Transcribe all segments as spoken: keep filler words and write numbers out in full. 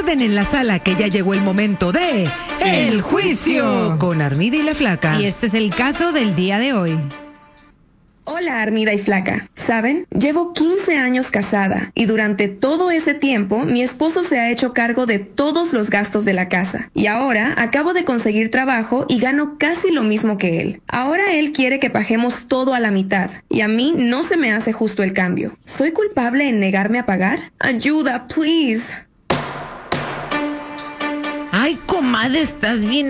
orden en la sala, que ya llegó el momento de El Juicio con Armida y la Flaca. Y este es el caso del día de hoy. Hola, Armida y Flaca. ¿Saben? Llevo quince años casada y durante todo ese tiempo mi esposo se ha hecho cargo de todos los gastos de la casa. Y ahora acabo de conseguir trabajo y gano casi lo mismo que él. Ahora él quiere que paguemos todo a la mitad y a mí no se me hace justo el cambio. ¿Soy culpable en negarme a pagar? Ayuda, please. Ay, comadre, estás bien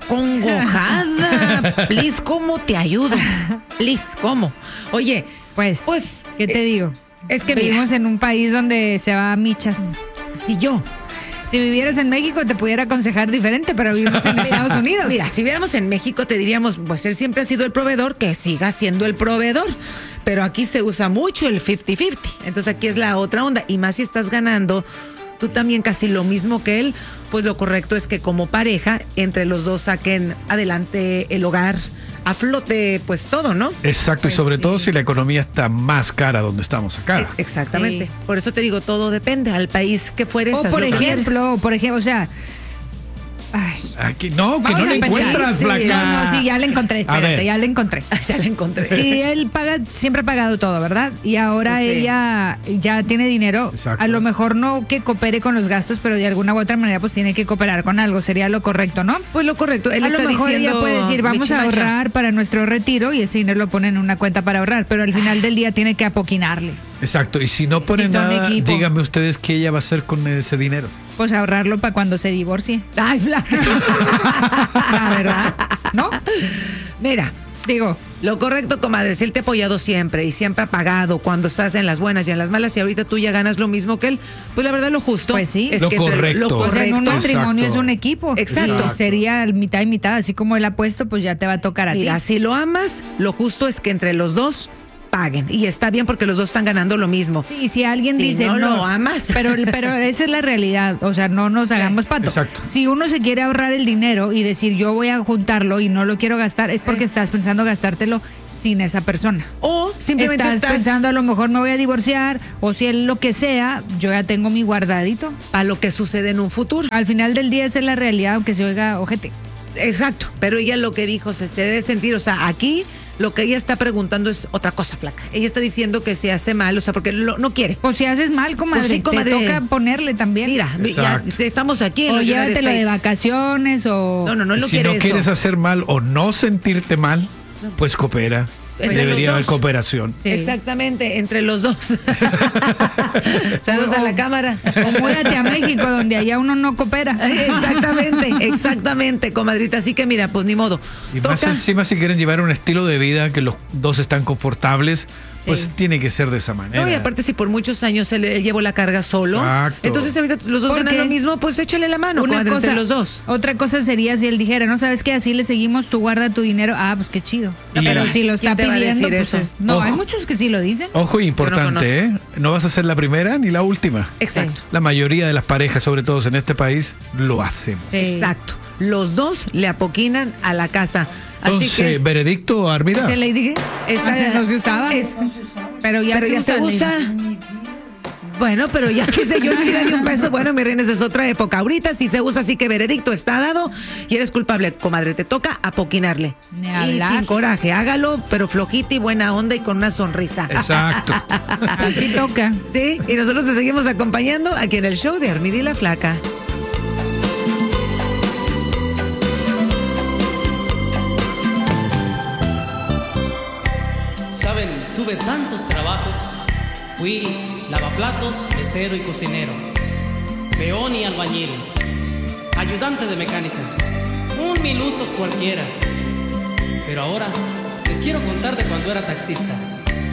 acongojada. Please, ¿cómo te ayudo? Please, ¿cómo? Oye, Pues, Pues, ¿qué te eh, digo? es que Vivimos mira, en un país donde se va a michas. si yo, Si vivieras en México te pudiera aconsejar diferente, pero vivimos en Estados Unidos. mira, si viéramos en México te diríamos, pues él siempre ha sido el proveedor, que siga siendo el proveedor. Pero aquí se usa mucho el cincuenta cincuenta. Entonces aquí es la otra onda. Y más si estás ganando tú también casi lo mismo que él, pues lo correcto es que como pareja, entre los dos saquen adelante el hogar, a flote, pues todo, ¿no? Exacto, Pues y sobre sí. todo si la economía está más cara donde estamos acá. E- Exactamente. Sí. Por eso te digo, todo depende. Al país que fueres, O haz por lo que ejemplo, por ejemplo, o sea, ay, Aquí, no, que vamos no a la empezar. encuentras, Sí, Flaca. No, no, sí, ya la encontré, A espérate, ver. ya la encontré. quieras. Ya la encontré. Sí, él paga, siempre ha pagado todo, ¿verdad? Y ahora Pues sí. ella ya tiene dinero. Exacto. A lo mejor no que coopere con los gastos, pero de alguna u otra manera pues tiene que cooperar con algo. Sería lo correcto, ¿no? Pues lo correcto. Él A está lo mejor diciendo, ella puede decir, vamos a Michimacha. ahorrar para nuestro retiro y ese dinero lo pone en una cuenta para ahorrar, pero al final del día tiene que apoquinarle. Exacto, y si no pone Si son nada, equipo. díganme ustedes qué ella va a hacer con ese dinero. Pues ahorrarlo para cuando se divorcie. Ay, Flaca. La verdad, ¿no? Mira, Digo, lo correcto, comadre, si él te ha apoyado siempre y siempre ha pagado cuando estás en las buenas y en las malas y ahorita tú ya ganas lo mismo que él, pues la verdad lo justo Pues sí. es Lo que entre- correcto. lo o sea, en un correcto. matrimonio Exacto. es un equipo. Exacto. Y sería mitad y mitad, así como él ha puesto, pues ya te va a tocar a Mira, ti. si lo amas, lo justo es que entre los dos paguen. Y está bien porque los dos están ganando lo mismo. Sí, y si alguien Si dice no lo amas. pero pero esa es la realidad, o sea, no nos hagamos pato. Exacto. Si uno se quiere ahorrar el dinero y decir yo voy a juntarlo y no lo quiero gastar, es porque estás pensando gastártelo sin esa persona. O simplemente estás, estás, pensando a lo mejor me voy a divorciar o si es lo que sea, yo ya tengo mi guardadito. a lo que sucede en un futuro. Al final del día esa es la realidad, aunque se oiga ojete. Exacto. Pero ella lo que dijo se, se debe sentir, o sea, aquí lo que ella está preguntando es otra cosa, Flaca. Ella está diciendo que se hace mal, o sea, porque lo- no quiere. O si haces mal, comadre, Pues sí, comadre. te toca ponerle también. Mira, ya Exacto. estamos aquí en o los United llévatelo de States. vacaciones o... No, no, no, él no si quiere no eso. quieres hacer mal o no sentirte mal, pues coopera. Entre Debería los haber dos. cooperación. Sí. Exactamente, entre los dos. Saludos a la cámara. O múdate a México, donde allá uno no coopera. Exactamente, exactamente, comadrita. Así que mira, pues ni modo. Y más Toca. encima si quieren llevar un estilo de vida que los dos están confortables, pues Sí. tiene que ser de esa manera. No, y aparte si por muchos años él, él llevó la carga solo, Exacto. entonces ahorita los dos ¿Por ganan qué? lo mismo, pues échale la mano, Una comadre, cosa, entre los dos. Otra cosa sería si él dijera, no sabes qué, así le seguimos, tú guarda tu dinero. Ah, pues qué chido. Y- Pero si lo ¿Quién está te va a pidiendo, decir pues eso? es- no, Ojo. hay muchos que sí lo dicen. Ojo, importante, conozco. ¿eh? No vas a ser la primera ni la última. Exacto. La mayoría de las parejas, sobre todo en este país, lo hacemos. Sí. Exacto. Los dos le apoquinan a la casa. Así Entonces, que ¿veredicto, Armida? Se le dije, Esta- antes no se usaba, es- pero ya, pero se, ya usa, se le usa. dije. Bueno, pero ya que se yo olvida ni un peso. Bueno, mi reina, esa es otra época. Ahorita sí se usa, así que veredicto está dado y eres culpable, comadre. Te toca apoquinarle. Ni Y hablar. sin coraje, hágalo, pero flojita y buena onda y con una sonrisa. Exacto. Así toca. Sí, y nosotros te seguimos acompañando aquí en el show de Armida y la Flaca. Saben, tuve tantos trabajos. Fui lavaplatos, mesero y cocinero, peón y albañil, ayudante de mecánica, un mil usos cualquiera. Pero ahora les quiero contar de cuando era taxista.